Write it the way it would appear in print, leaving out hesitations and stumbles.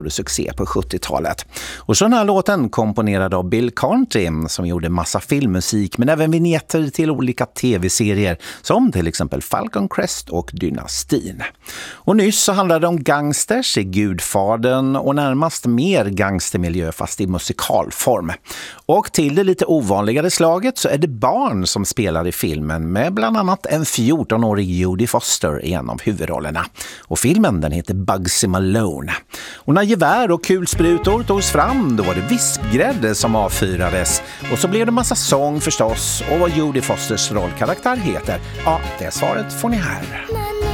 succé på 70-talet. Och så den här låten komponerad av Bill Conti som gjorde massa filmmusik men även vignetter till olika tv-serier som till exempel Falcon Crest och Dynastin. Och nyss så handlade det om gangsters i Gudfadern och närmast mer gangstermiljö fast i musikalform. Och till det lite ovanligare slaget så är det barn som spelar i filmen med bland annat en 14-årig Jodie Foster i en av huvudrollerna. Och filmen den heter Bugsy Malone. Och när gevär och kulsprutor togs fram då var det vispgrädde som avfyrades. Och så blev det massa sång förstås och vad Jodie Fosters rollkaraktär heter. Ja, det svaret får ni här.